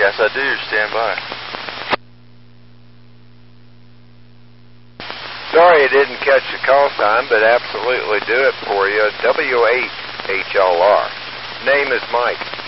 Yes, I do. Stand by. Sorry I didn't catch the call sign, but absolutely do it for you. W8HLR. Name is Mike.